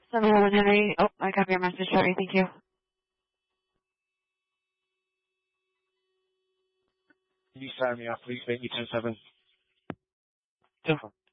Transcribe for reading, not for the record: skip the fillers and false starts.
711 Henry. Oh, I got your message. Sorry, thank you. Can you sign me off, please? Thank you, 10-7.